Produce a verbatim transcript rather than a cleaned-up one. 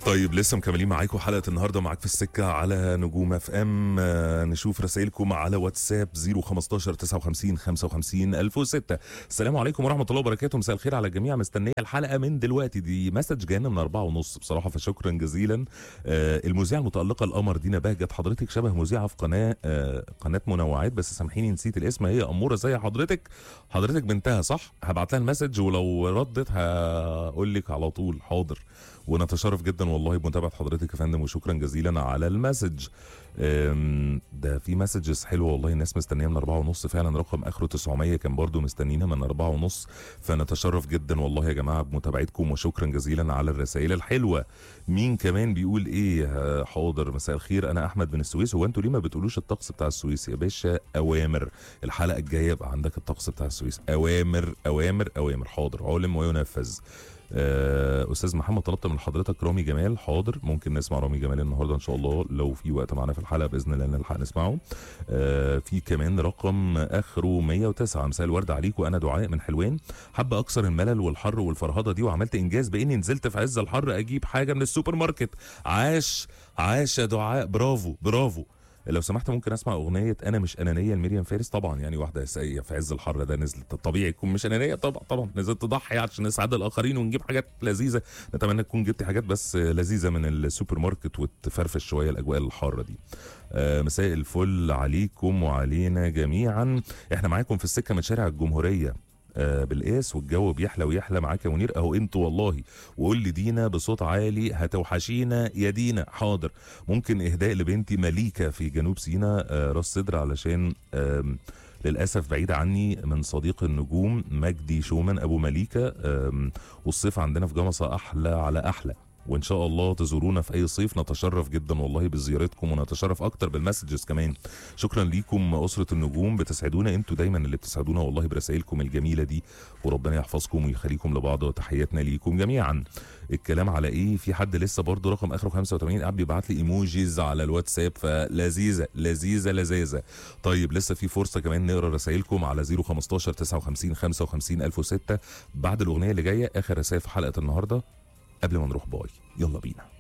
طيب لسه مكملين معاكم حلقه النهارده معاك في السكه على نجوم اف ام. آه نشوف رسائلكم على واتساب صفر خمستاشر تسعة وخمسين خمسة وخمسين ألف وستة. السلام عليكم ورحمه الله وبركاته، مساء الخير على الجميع. مستنيه الحلقه من دلوقتي، دي مسج جانا من أربعة ونص بصراحه، فشكرا جزيلا. آه المذيعه المتالقه القمر دينا بهجت، حضرتك شبه مذيعه في قناه آه قناه منوعات، بس سامحيني نسيت الاسم. هي اموره زي حضرتك، حضرتك بنتها صح؟ هبعت لها المسج ولو ردت هقول لك على طول حاضر. ونتشرف جدا والله بمتابعه حضرتك يا فندم، وشكرا جزيلا على المسج. ده في مسجز حلوه والله، الناس مستنيه من أربعة ونص فعلا، رقم اخره تسعمية كان برضو مستنينا من أربعة ونص، فنتشرف جدا والله يا جماعه بمتابعتكم، وشكرا جزيلا على الرسائل الحلوه. مين كمان بيقول ايه؟ حاضر، مساء الخير، انا احمد من السويس. هو انتوا ليه ما بتقولوش الطقس بتاع السويس يا باشا؟ اوامر، الحلقه الجايه يبقى عندك الطقس بتاع السويس. اوامر اوامر اوامر، حاضر، علم وينفذ. استاذ محمد طلبت من حضرتك رامي جمال، حاضر، ممكن نسمع رامي جمال النهارده ان شاء الله لو في وقت معانا في الحلقه باذن الله نلحق نسمعه. في كمان رقم اخره مية وتسعة، مساء الورد عليك، وانا دعاء من حلوان، حابه اكسر الملل والحر والفرهده دي، وعملت انجاز باني نزلت في عز الحر اجيب حاجه من السوبر ماركت. عاش عاش يا دعاء، برافو برافو. لو سمحت ممكن اسمع اغنيه انا مش انانيه لمريم فارس؟ طبعا، يعني واحده ساقيه في عز الحر ده نزلت، الطبيعي تكون مش انانيه طبعا طبعا، نزلت تضحي عشان نسعد الاخرين ونجيب حاجات لذيذه. نتمنى تكون جبتي حاجات بس لذيذه من السوبر ماركت وتفرفش شويه الاجواء الحاره دي. آه مساء الفل عليكم وعلينا جميعا، احنا معاكم في السكه من شارع الجمهوريه آه بالقاس، والجو بيحلى ويحلى معاك يا منير اهو انتوا والله. وقول لي دينا بصوت عالي هتوحشينا يا دينا. حاضر، ممكن اهداء لبنتي مليكه في جنوب سيناء آه راس صدر، علشان آه للاسف بعيده عني، من صديق النجوم مجدي شومان ابو مليكه. آه والصيف عندنا في جمصه احلى على احلى، وان شاء الله تزورونا في اي صيف، نتشرف جدا والله بزيارتكم، ونتشرف اكتر بالمسجز كمان. شكرا ليكم اسره النجوم، بتسعدونا انتوا دايما، اللي بتسعدونا والله برسائلكم الجميله دي، وربنا يحفظكم ويخليكم لبعض، وتحياتنا ليكم جميعا. الكلام على ايه؟ في حد لسه برضه رقم اخره خمسة وتمانين قاعد بيبعت لي ايموجيز على الواتساب، فلذيذه لذيذه لذيذه. طيب لسه في فرصه كمان نقرا رسائلكم على صفر خمستاشر تسعة وخمسين خمسة وخمسين ألف وستة بعد الاغنيه اللي جايه، اخر رسائل في حلقه النهارده قبل ما نروح. باي، يلا بينا.